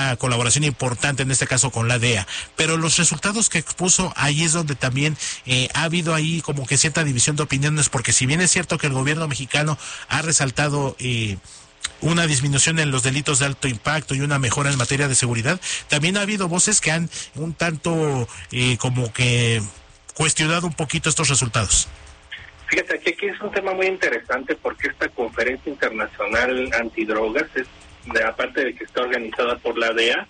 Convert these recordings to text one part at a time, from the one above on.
colaboración importante, en este caso con la DEA, pero los resultados que expuso, ahí es donde también ha habido ahí como que cierta división de opiniones, porque si bien es cierto que el gobierno mexicano ha resaltado una disminución en los delitos de alto impacto y una mejora en materia de seguridad, también ha habido voces que han un tanto como que cuestionado un poquito estos resultados. Fíjate, aquí es un tema muy interesante porque esta conferencia internacional antidrogas es, aparte de que está organizada por la DEA,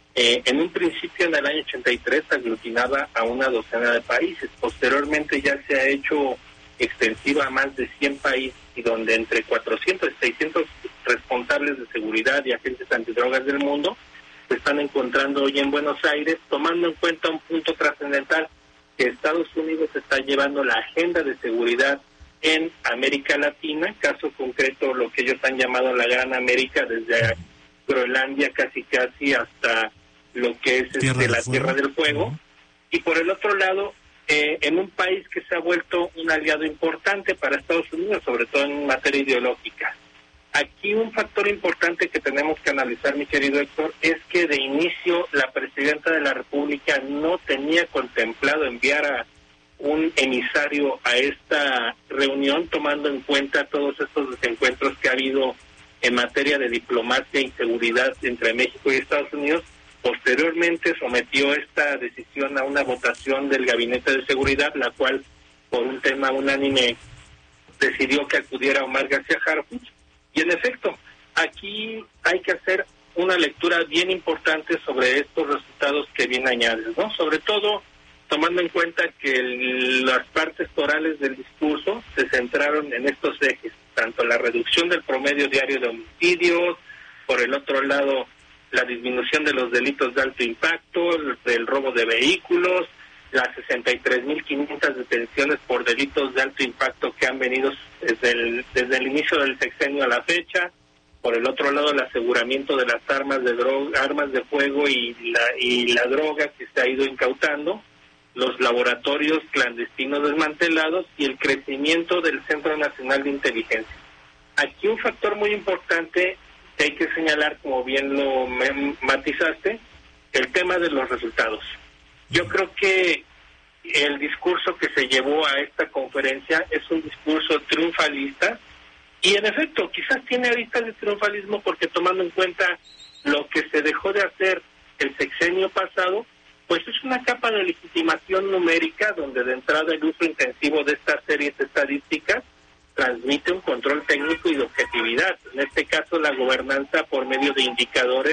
en un principio en el año 83 aglutinaba a una docena de países. Posteriormente ya se ha hecho extensiva a más de 100 países y donde entre 400 y 600 responsables de seguridad y agentes antidrogas del mundo se están encontrando hoy en Buenos Aires, tomando en cuenta un punto trascendental, que Estados Unidos está llevando la agenda de seguridad en América Latina, caso concreto lo que ellos han llamado la Gran América, desde Groenlandia casi hasta lo que es la Tierra del Fuego. Y por el otro lado, en un país que se ha vuelto un aliado importante para Estados Unidos, sobre todo en materia ideológica. Aquí un factor importante que tenemos que analizar, mi querido Héctor, es que de inicio la presidenta de la República no tenía contemplado enviar a un emisario a esta reunión, tomando en cuenta todos estos desencuentros que ha habido en materia de diplomacia y seguridad entre México y Estados Unidos. Posteriormente sometió esta decisión a una votación del Gabinete de Seguridad, la cual, por un tema unánime, decidió que acudiera Omar García Harfuch. Y en efecto, aquí hay que hacer una lectura bien importante sobre estos resultados que bien añades, ¿no? Sobre todo tomando en cuenta que las partes orales del discurso se centraron en estos ejes, tanto la reducción del promedio diario de homicidios, por el otro lado la disminución de los delitos de alto impacto, del robo de vehículos, las 63.500 detenciones por delitos de alto impacto que han venido desde el inicio del sexenio a la fecha. Por el otro lado, el aseguramiento de las armas de fuego y la droga que se ha ido incautando, los laboratorios clandestinos desmantelados y el crecimiento del Centro Nacional de Inteligencia. Aquí un factor muy importante que hay que señalar, como bien lo matizaste, el tema de los resultados. Yo creo que el discurso que se llevó a esta conferencia es un discurso triunfalista y en efecto quizás tiene aristas de triunfalismo porque tomando en cuenta lo que se dejó de hacer el sexenio pasado, pues es una capa de legitimación numérica donde de entrada el uso intensivo de estas series estadísticas transmite un control técnico y de objetividad, en este caso la gobernanza por medio de indicadores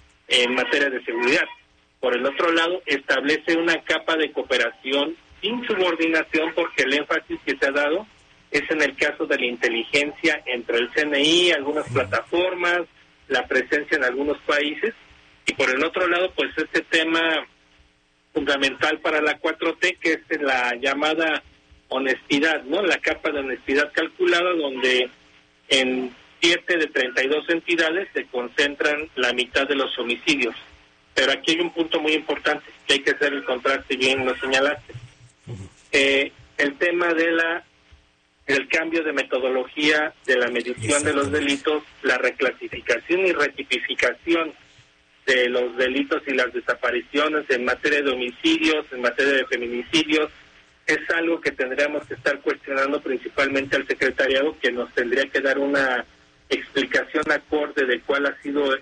en materia de seguridad. Por el otro lado, establece una capa de cooperación sin subordinación porque el énfasis que se ha dado es en el caso de la inteligencia entre el CNI, algunas plataformas, la presencia en algunos países, y por el otro lado, pues este tema fundamental para la 4T, que es la llamada honestidad, ¿no? La capa de honestidad calculada, donde en 7 de 32 entidades se concentran la mitad de los homicidios. Pero aquí hay un punto muy importante, que hay que hacer el contraste, bien lo señalaste. El tema del cambio de metodología de la medición de los delitos, la reclasificación y retipificación de los delitos y las desapariciones en materia de homicidios, en materia de feminicidios, es algo que tendríamos que estar cuestionando principalmente al secretariado, que nos tendría que dar una explicación acorde de cuál ha sido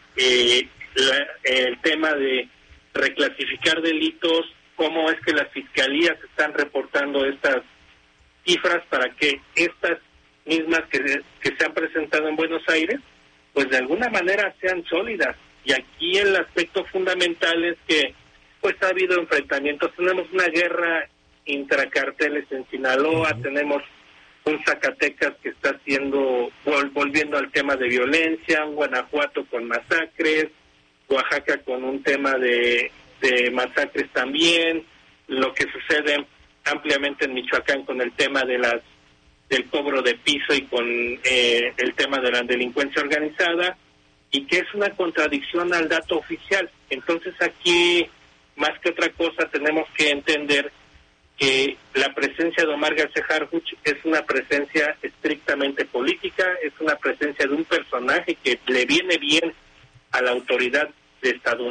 el tema de reclasificar delitos, cómo es que las fiscalías están reportando estas cifras para que estas mismas que se han presentado en Buenos Aires, pues de alguna manera sean sólidas. Y aquí el aspecto fundamental es que pues ha habido enfrentamientos, tenemos una guerra intracarteles en Sinaloa, tenemos un Zacatecas que está volviendo al tema de violencia, un Guanajuato con masacres, Oaxaca con un tema de masacres también, lo que sucede ampliamente en Michoacán con el tema de del cobro de piso y con el tema de la delincuencia organizada, y que es una contradicción al dato oficial. Entonces aquí, más que otra cosa, tenemos que entender que la presencia de Omar García Harfuch es una presencia estrictamente política, es una presencia de un personaje que le viene bien a la autoridad estadounidenses